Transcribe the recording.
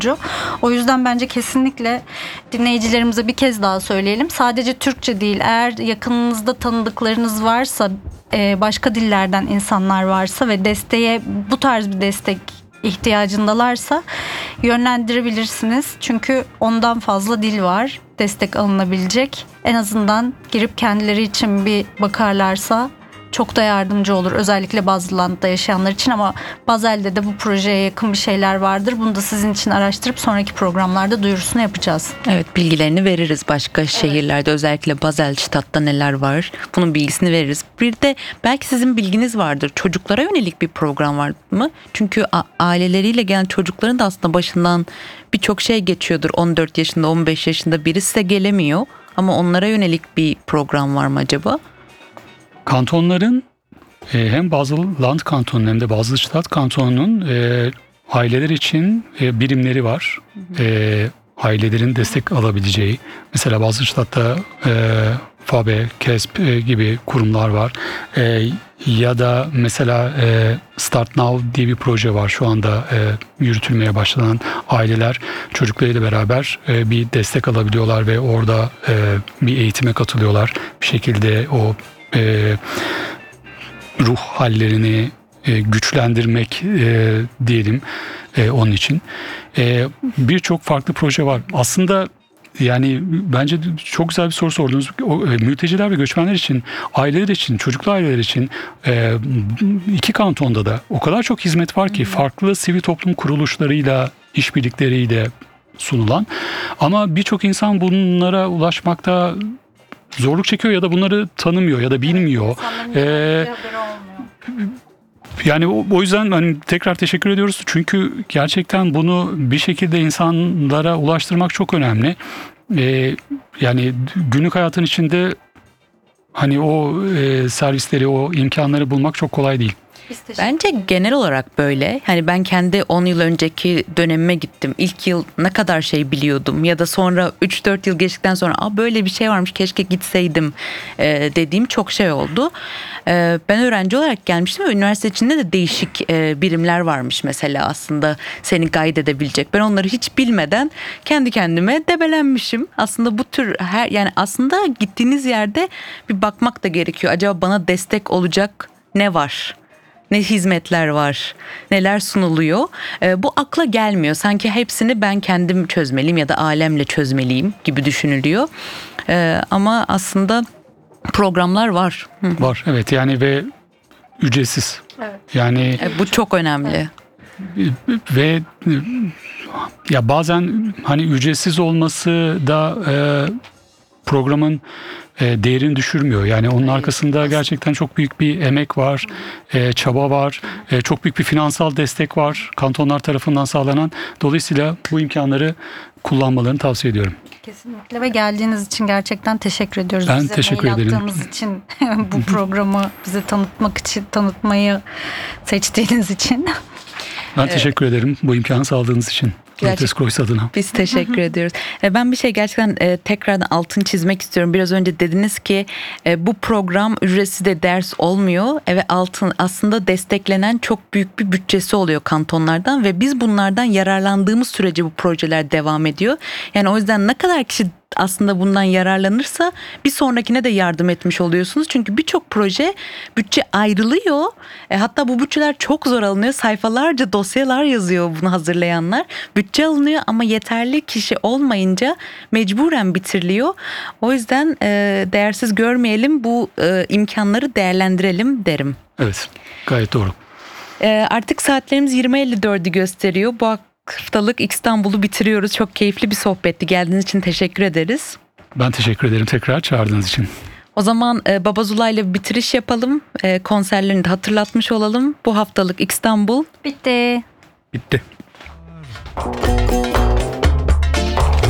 O yüzden bence kesinlikle dinleyicilerimize bir kez daha söyleyelim. Sadece Türkçe değil, eğer yakınınızda tanıdıklarınız varsa, başka dillerden insanlar varsa ve bu tarz bir destek ihtiyacındalarsa yönlendirebilirsiniz. Çünkü ondan fazla dil var destek alınabilecek. En azından girip kendileri için bir bakarlarsa çok da yardımcı olur. Özellikle Baselland'da yaşayanlar için, ama Basel'de de bu projeye yakın bir şeyler vardır. Bunu da sizin için araştırıp sonraki programlarda duyurusunu yapacağız. Evet, bilgilerini veririz başka şehirlerde. Özellikle Baselstadt'ta neler var, bunun bilgisini veririz. Bir de belki sizin bilginiz vardır. Çocuklara yönelik bir program var mı? Çünkü aileleriyle gelen çocukların da aslında başından birçok şey geçiyordur. 14 yaşında, 15 yaşında birisi de gelemiyor. Ama onlara yönelik bir program var mı acaba? Kantonların hem Basel-Land kantonu hem de Basel-Stadt kantonunun aileler için birimleri var. Ailelerin destek alabileceği. Mesela Basel-Stadt'ta FABE, KESP gibi kurumlar var. Ya da mesela Start Now diye bir proje var şu anda yürütülmeye başlanan. Aileler çocuklarıyla beraber bir destek alabiliyorlar ve orada bir eğitime katılıyorlar. Bir şekilde o ruh hallerini güçlendirmek diyelim onun için. Birçok farklı proje var. Aslında yani bence çok güzel bir soru sordunuz. Mülteciler ve göçmenler için, aileler için, çocuklu aileler için iki kantonda da o kadar çok hizmet var ki farklı sivil toplum kuruluşlarıyla, işbirlikleriyle sunulan. Ama birçok insan bunlara ulaşmakta zorluk çekiyor ya da bunları tanımıyor ya da bilmiyor. Yani o yüzden hani tekrar teşekkür ediyoruz. Çünkü gerçekten bunu bir şekilde insanlara ulaştırmak çok önemli. Yani günlük hayatın içinde hani o servisleri, o imkanları bulmak çok kolay değil. Bence genel olarak böyle. Hani ben kendi 10 yıl önceki dönemime gittim. İlk yıl ne kadar şey biliyordum ya da sonra 3-4 yıl geçtikten sonra böyle bir şey varmış, keşke gitseydim dediğim çok şey oldu. Ben öğrenci olarak gelmiştim ve üniversite içinde de değişik birimler varmış mesela aslında seni guide edebilecek. Ben onları hiç bilmeden kendi kendime debelenmişim. Aslında bu tür yani aslında gittiğiniz yerde bir bakmak da gerekiyor. Acaba bana destek olacak ne var? Ne hizmetler var, neler sunuluyor. Bu akla gelmiyor. Sanki hepsini ben kendim çözmeliyim ya da ailemle çözmeliyim gibi düşünülüyor. Ama aslında programlar var. Var, evet, yani ve ücretsiz. Evet. Yani bu çok önemli. Ve ya bazen hani ücretsiz olması da programın değerini düşürmüyor. Yani onun arkasında gerçekten çok büyük bir emek var, çaba var, çok büyük bir finansal destek var kantonlar tarafından sağlanan. Dolayısıyla bu imkanları kullanmalarını tavsiye ediyorum. Kesinlikle ve geldiğiniz için gerçekten teşekkür ediyoruz. Ben bize teşekkür mail ederim. attığınız için, bu programı bize tanıtmayı seçtiğiniz için. Ben teşekkür ederim bu imkanı sağladığınız için. Protest adına. Biz teşekkür ediyoruz. Ben bir şey gerçekten tekrardan altını çizmek istiyorum. Biraz önce dediniz ki bu program ücretsiz de ders olmuyor. Ve aslında desteklenen çok büyük bir bütçesi oluyor kantonlardan ve biz bunlardan yararlandığımız sürece bu projeler devam ediyor. Yani o yüzden ne kadar kişi aslında bundan yararlanırsa bir sonrakine de yardım etmiş oluyorsunuz. Çünkü birçok proje bütçe ayrılıyor. Hatta bu bütçeler çok zor alınıyor. Sayfalarca dosyalar yazıyor bunu hazırlayanlar. Bütçe alınıyor ama yeterli kişi olmayınca mecburen bitiriliyor. O yüzden değersiz görmeyelim, bu imkanları değerlendirelim derim. Evet, gayet doğru. Artık saatlerimiz 20.54'ü gösteriyor. Bu haftalık İstanbul'u bitiriyoruz. Çok keyifli bir sohbetti. Geldiğiniz için teşekkür ederiz. Ben teşekkür ederim tekrar çağırdığınız için. O zaman Baba Zula ile bir bitiriş yapalım. Konserlerini de hatırlatmış olalım. Bu haftalık İstanbul bitti. Bitti.